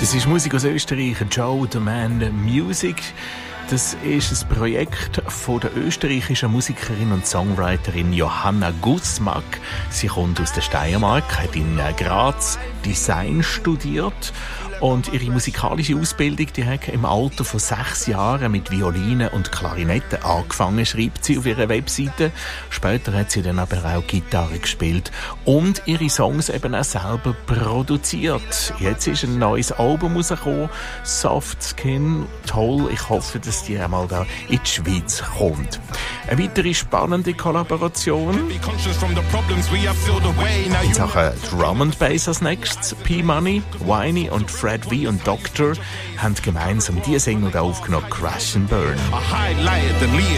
Das ist Musik aus Österreich, Joe the Man Music. Das ist ein Projekt von der österreichischen Musikerin und Songwriterin Johanna Gusmack. Sie kommt aus der Steiermark, hat in Graz Design studiert. Und ihre musikalische Ausbildung, die hat im Alter von 6 Jahren mit Violine und Klarinette angefangen, schreibt sie auf ihrer Webseite. Später hat sie dann aber auch Gitarre gespielt und ihre Songs eben auch selber produziert. Jetzt ist ein neues Album rausgekommen, Soft Skin. Toll, ich hoffe, dass die einmal da in die Schweiz kommt. Eine weitere spannende Kollaboration in Sachen Drum and Bass als nächstes. P-Money, Winey und Fred V und Doctor haben gemeinsam diese Single aufgenommen, Crash and Burn.